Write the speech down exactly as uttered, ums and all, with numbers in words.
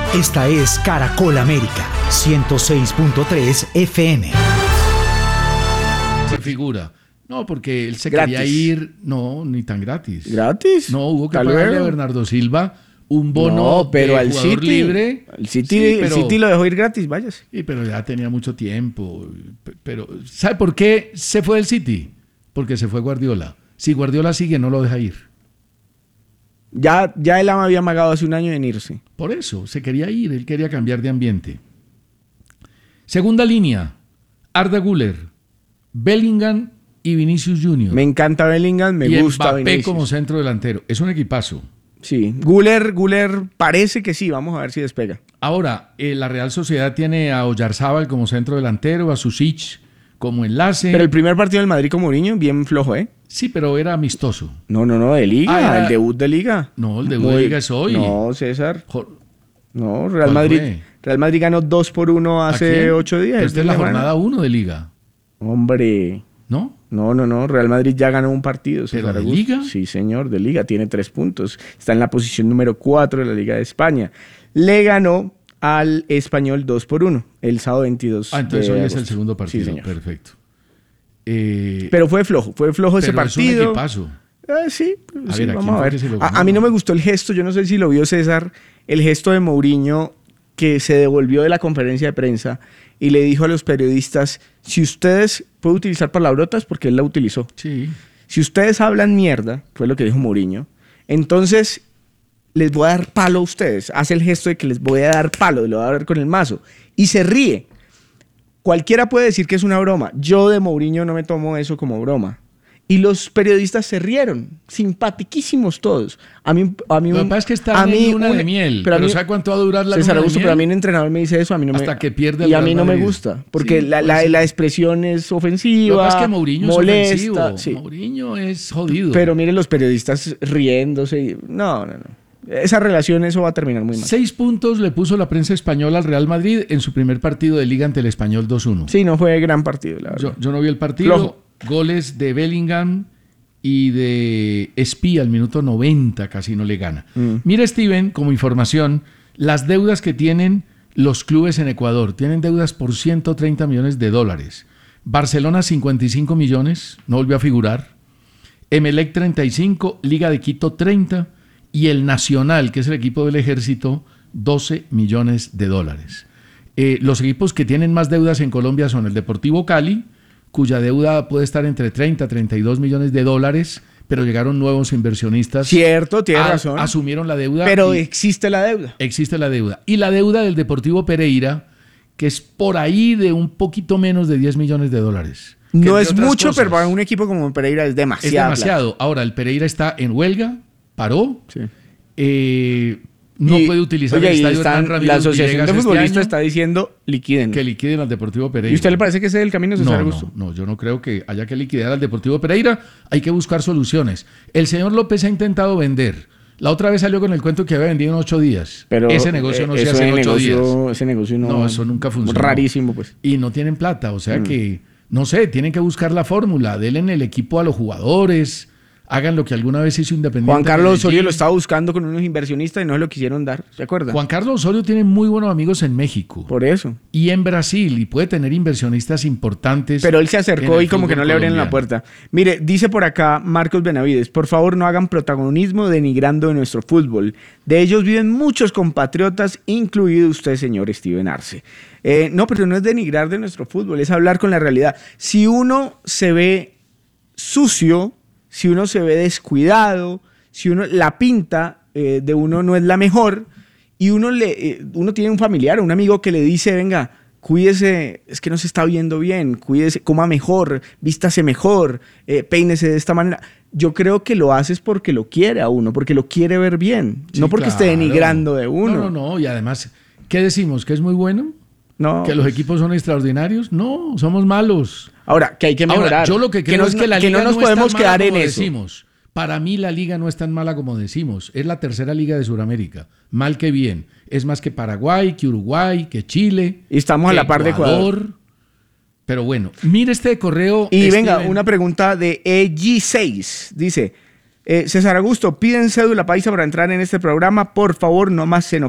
Esta es Caracol América, ciento seis punto tres F M. Se figura. No, porque él se Gratis. quería ir, no, ni tan gratis. ¿Gratis? No, hubo que Tal pagarle vez. a Bernardo Silva un bono No, pero de al jugador City, libre. el City, Sí, pero- el City lo dejó ir gratis, váyase. Sí, pero ya tenía mucho tiempo. P- Pero, ¿sabe por qué se fue del City? Porque se fue Guardiola. Si Guardiola sigue, no lo deja ir. Ya, ya él había amagado hace un año en irse. Por eso, se quería ir, él quería cambiar de ambiente. Segunda línea, Arda Güler, Bellingham y Vinicius Junior. Me encanta Bellingham, me y gusta Mbappé Vinicius. como centro delantero. Es un equipazo. Sí, Güler, Güler parece que sí, vamos a ver si despega. Ahora, eh, la Real Sociedad tiene a Oyarzábal como centro delantero, a Susic como enlace. Pero el primer partido del Madrid con Mourinho, bien flojo, ¿eh? Sí, pero era amistoso. No, no, no, de Liga, Ah, era- el debut de Liga. No, el debut de Muy- Liga es hoy. No, César. Jo- No, Real ¿Cuál Madrid, fue? Real Madrid ganó dos por uno ¿A hace quién? ocho días. Pero esta es la semana. jornada uno de Liga, Hombre, ¿no? no, no, no, Real Madrid ya ganó un partido. ¿Pero César de Augusto. Liga? Sí, señor, de Liga, tiene tres puntos. Está en la posición número cuatro de la Liga de España. Le ganó al Español dos por uno, el sábado veintidós Ah, entonces de hoy es el agosto. segundo partido. Sí, señor. Perfecto. Eh, Pero fue flojo, fue flojo ese pero es un partido. equipazo. Ah, sí, A sí, ver, ¿a vamos quién a fue ver. que se lo A, ganó? a mí no me gustó el gesto, yo no sé si lo vio César, el gesto de Mourinho que se devolvió de la conferencia de prensa y le dijo a los periodistas, si ustedes pueden utilizar palabrotas, porque él la utilizó, Sí. si ustedes hablan mierda, fue lo que dijo Mourinho, entonces les voy a dar palo a ustedes. Hace el gesto de que les voy a dar palo, lo voy a dar con el mazo. Y se ríe. Cualquiera puede decir que es una broma. Yo de Mourinho no me tomo eso como broma. Y los periodistas se rieron, simpatiquísimos todos. A mí, a mí Lo que un- pasa es que está a mí en luna un- de miel. Pero, Pero, a mí, ¿sabe cuánto va a durar la César luna de Augusto, miel? pero a mí un entrenador me dice eso, a mí no me, Hasta que pierde el y a Real mí no me Madrid. gusta, porque Sí, la, puede la, ser. la expresión es Lo ofensiva, que pasa es que Mourinho molesta, es ofensivo. sí. Mourinho es jodido. Pero miren los periodistas riéndose. y- No, no, no. Esa relación, eso va a terminar muy mal. Seis puntos le puso la prensa española al Real Madrid en su primer partido de Liga ante el Español dos uno. Sí, no fue gran partido, la verdad. Yo, yo no vi el partido. Flojo. Goles de Bellingham y de Espía al minuto noventa, casi no le gana. Mm. Mira, Steven, como información, las deudas que tienen los clubes en Ecuador. Tienen deudas por ciento treinta millones de dólares. Barcelona cincuenta y cinco millones, no volvió a figurar. Emelec treinta y cinco, Liga de Quito treinta y el Nacional, que es el equipo del Ejército, doce millones de dólares. Eh, los equipos que tienen más deudas en Colombia son el Deportivo Cali, cuya deuda puede estar entre treinta y treinta y dos millones de dólares, pero llegaron nuevos inversionistas. Cierto, tiene a- razón. Asumieron la deuda. Pero y existe la deuda. existe la deuda. Y la deuda del Deportivo Pereira, que es por ahí de un poquito menos de diez millones de dólares. Que No entre es otras mucho, cosas, pero para un equipo como Pereira es demasiado. es demasiado. Ahora, el Pereira está en huelga, paró, Sí. eh, no Y, puede utilizar oye, el y estadio están- Hernán Ramírez la Asociación Villegas de este Futbolistas año, está diciendo liquiden. que liquiden al Deportivo Pereira. ¿Y usted le parece que ese es el camino, César No, Augusto? no, no, yo no creo que haya que liquidar al Deportivo Pereira. Hay que buscar soluciones. El señor López ha intentado vender. La otra vez salió con el cuento que había vendido en ocho días. Pero ese negocio no eh, se eso hace en de ocho negocio- días. Ese negocio no. No, eso nunca funcionó. Rarísimo, pues. Y no tienen plata. O sea Mm. que, no sé, tienen que buscar la fórmula. Denle en el equipo a los jugadores. Hagan lo que alguna vez hizo Independiente. Juan Carlos Medellín. Osorio lo estaba buscando con unos inversionistas y no se lo quisieron dar. ¿Se acuerda? Juan Carlos Osorio tiene muy buenos amigos en México Por eso. y en Brasil y puede tener inversionistas importantes. Pero él se en acercó el y como que no fútbol le abrieron la colombiano. puerta. Mire, dice por acá Marcos Benavides, por favor no hagan protagonismo denigrando de nuestro fútbol. De ellos viven muchos compatriotas, incluido usted, señor Steven Arce. Eh, no, pero no es denigrar de nuestro fútbol, es hablar con la realidad. Si uno se ve sucio, si uno se ve descuidado, si uno la pinta eh, de uno no es la mejor y uno le eh, uno tiene un familiar, un amigo que le dice, venga, cuídese, es que no se está viendo bien, cuídese, coma mejor, vístase mejor, eh, peínese de esta manera. Yo creo que lo haces porque lo quiere a uno, porque lo quiere ver bien, Sí, no porque esté claro. denigrando de uno. No, no, no. Y además, ¿qué decimos? ¿Que es muy bueno? No. ¿Que los equipos son extraordinarios? No, somos malos. Ahora, que hay que mejorar. Ahora, yo lo que creo no, es que la que liga no nos no podemos es tan quedar mala en como eso. decimos. Para mí la liga no es tan mala como decimos. Es la tercera liga de Sudamérica. Mal que bien. Es más que Paraguay, que Uruguay, que Chile. Y estamos a que la par de Ecuador. Pero bueno, mire este correo. Y venga, Steven. una pregunta de E G seis. Dice, eh, César Augusto, piden cédula paisa para entrar en este programa. Por favor, no más xenofobia.